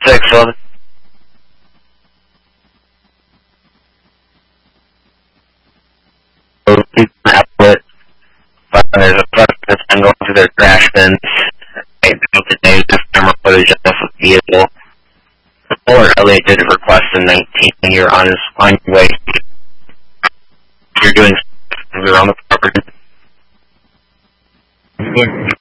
611. Outlet. There's a truck that's been going through their trash bins. Right now today, there's camera footage of the vehicle. Before Elliot did request a 19 when you're on your way. You're doing, you're on the property.